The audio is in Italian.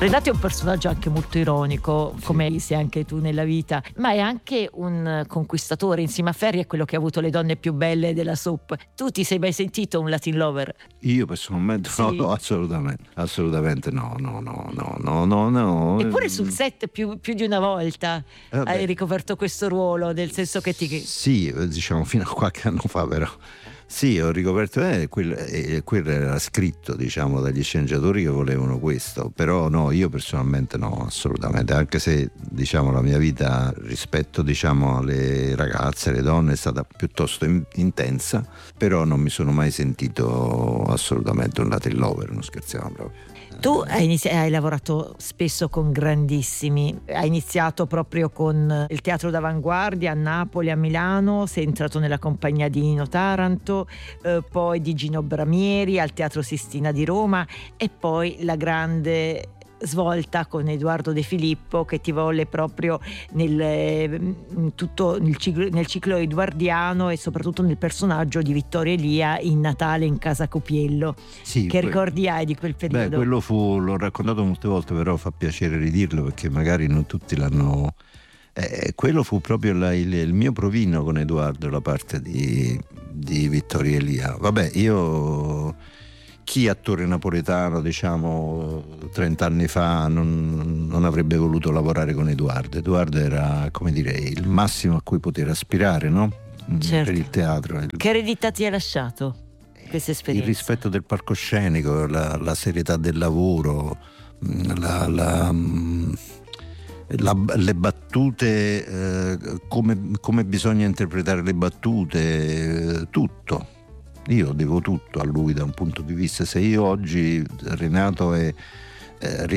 Renato è un personaggio anche molto ironico, come sei anche tu nella vita, ma è anche un conquistatore. Insieme a Ferri è quello che ha avuto le donne più belle della soap. Tu ti sei mai sentito un Latin lover? Io personalmente Sì. no, assolutamente no. Eppure sul set più di una volta hai ricoperto questo ruolo, nel senso che Sì, diciamo fino a qualche anno fa, però sì, ho ricoperto quello era scritto, diciamo, dagli sceneggiatori che volevano questo, però no, io personalmente no, assolutamente, anche se, diciamo, la mia vita rispetto, diciamo, alle ragazze, alle donne è stata piuttosto intensa, però non mi sono mai sentito assolutamente un Latin lover, non scherziamo proprio. Tu hai lavorato spesso con grandissimi, hai iniziato proprio con il teatro d'avanguardia a Napoli, a Milano, sei entrato nella compagnia di Nino Taranto, poi di Gino Bramieri al Teatro Sistina di Roma e poi la grande svolta con Edoardo De Filippo che ti volle proprio nel ciclo edoardiano e soprattutto nel personaggio di Vittorio Elia in Natale in Casa Copiello. Sì, che ricordi hai di quel periodo? Quello l'ho raccontato molte volte, però fa piacere ridirlo perché magari non tutti l'hanno. Quello fu proprio il mio provino con Edoardo, la parte di Vittorio Elia. Vabbè, io chi attore napoletano, diciamo, 30 anni fa non avrebbe voluto lavorare con Edoardo. Edoardo era, come dire, il massimo a cui poter aspirare, no? Certo. Per il teatro. Che eredità ti ha lasciato questa esperienza? Il rispetto del palcoscenico, la serietà del lavoro, le battute, come bisogna interpretare le battute, tutto. Io devo tutto a lui da un punto di vista. Se io oggi, Renato,